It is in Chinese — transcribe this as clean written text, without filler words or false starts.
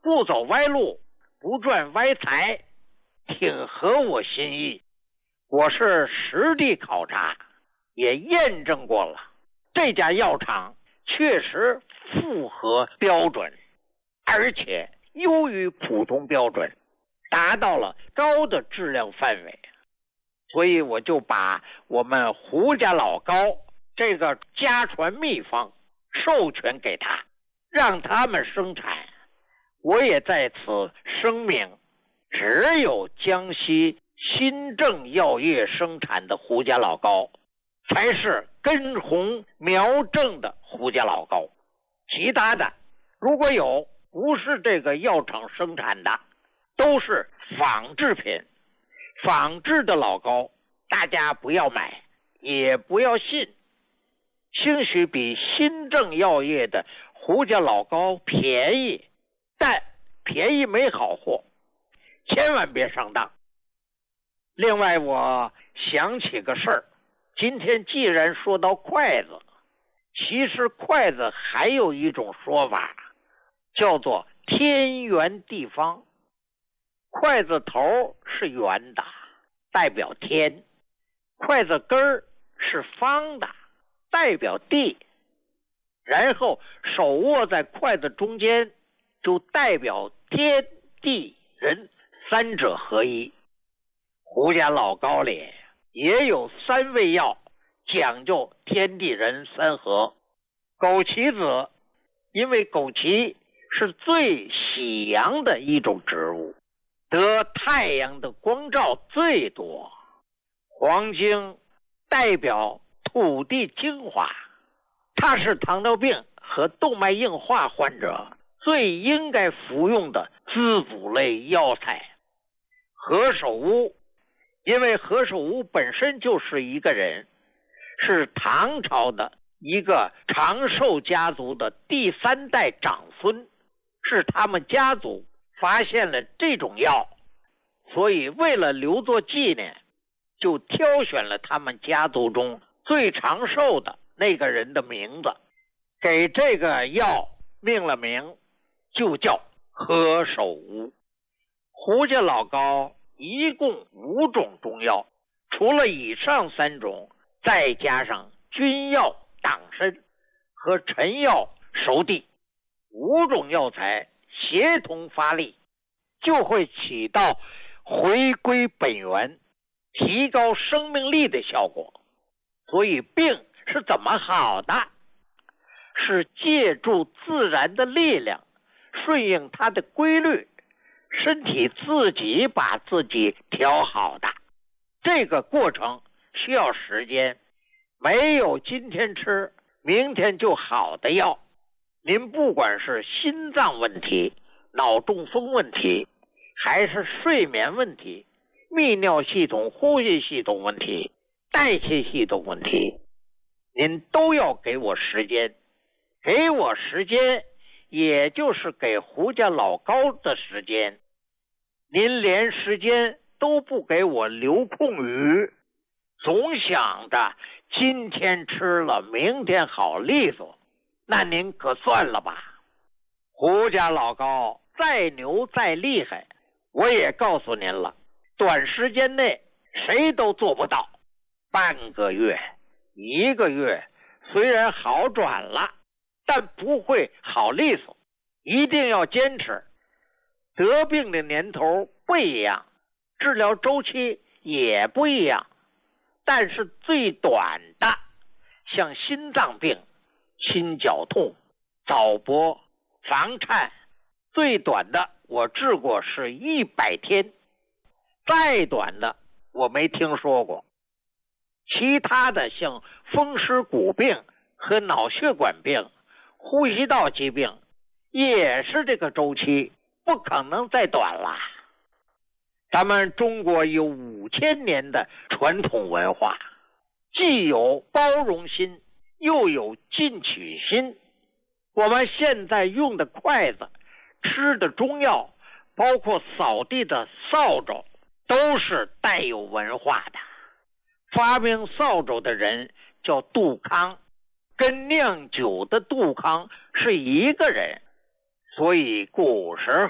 不走歪路，不赚歪财，挺合我心意。我是实地考察，也验证过了，这家药厂确实符合标准，而且优于普通标准，达到了高的质量范围。所以我就把我们胡家老高这个家传秘方授权给他，让他们生产。我也在此声明，只有江西新政药业生产的胡家老高才是根红苗正的胡家老高，其他的如果有不是这个药厂生产的，都是仿制品。仿制的老高大家不要买，也不要信，兴许比新政药业的胡家老高便宜，但便宜没好货，千万别上当。另外我想起个事儿，今天既然说到筷子，其实筷子还有一种说法，叫做天圆地方。筷子头是圆的，代表天；筷子根儿是方的，代表地。然后手握在筷子中间，就代表天地人三者合一。胡家老高里也有3味药，讲究天地人三合。枸杞子，因为枸杞是最喜阳的一种植物，得太阳的光照最多。黄精代表土地精华，它是糖尿病和动脉硬化患者最应该服用的滋补类药材。何首乌，因为何首乌本身就是一个人，是唐朝的一个长寿家族的第3代长孙，是他们家族发现了这种药，所以为了留作纪念，就挑选了他们家族中最长寿的那个人的名字，给这个药命了名，就叫何首乌。胡家老高一共5种中药，除了以上3种，再加上君药党参和陈药熟地，5种药材协同发力，就会起到回归本源，提高生命力的效果。所以病是怎么好的？是借助自然的力量，顺应它的规律，身体自己把自己调好的。这个过程需要时间，没有今天吃明天就好的药。您不管是心脏问题、脑中风问题，还是睡眠问题、泌尿系统、呼吸系统问题、代谢系统问题，您都要给我时间。给我时间，也就是给胡家老高的时间。您连时间都不给我留空余，总想着今天吃了明天好利索，那您可算了吧。胡家老高再牛再厉害，我也告诉您了，短时间内谁都做不到。半个月、1个月，虽然好转了，但不会好利索，一定要坚持。得病的年头不一样，治疗周期也不一样，但是最短的，像心脏病、心绞痛、早搏、房颤，最短的我治过是100天，再短的我没听说过。其他的像风湿骨病和脑血管病、呼吸道疾病，也是这个周期，不可能再短了。咱们中国有5000年的传统文化，既有包容心，又有进取心。我们现在用的筷子、吃的中药，包括扫地的扫帚，都是带有文化的。发明扫帚的人叫杜康，跟酿酒的杜康是一个人，所以古时